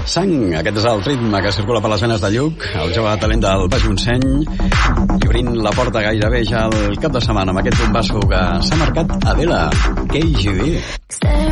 Sang, aquest és el ritme que circula per les venes de Lluc, el jove talent del Baix Montseny, i obrint la porta gairebé ja el cap de setmana amb aquest bombasso que s'ha marcat Adela, KGB.